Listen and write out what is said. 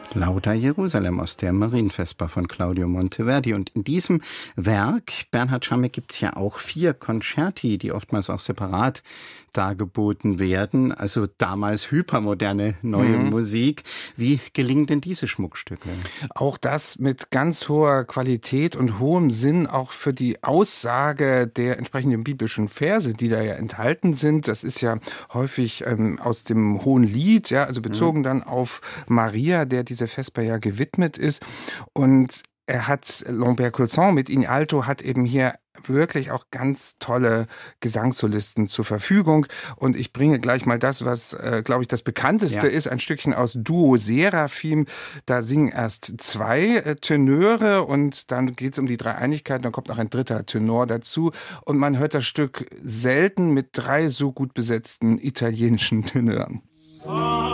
Lauda Jerusalem aus der Marienvesper von Claudio Monteverdi. Und in diesem Werk, Bernhard Schammek, gibt es ja auch 4 Concerti, die oftmals auch separat dargeboten werden. Also damals hypermoderne neue Musik. Wie gelingen denn diese Schmuckstücke? Auch das mit ganz hoher Qualität und hohem Sinn, auch für die Aussage der entsprechenden biblischen Verse, die da ja enthalten sind. Das ist ja häufig aus dem Hohen Lied, ja, also bezogen dann auf Maria, der diese Vesper ja gewidmet ist. Und er hat, Lambert-Coulson mit In Alto hat eben hier wirklich auch ganz tolle Gesangssolisten zur Verfügung. Und ich bringe gleich mal das, was, glaube ich, das bekannteste ist, ein Stückchen aus Duo Seraphim. Da singen erst 2 Tenöre und dann geht es um die Dreieinigkeit. Dann kommt noch ein 3. Tenor dazu. Und man hört das Stück selten mit 3 so gut besetzten italienischen Tenören.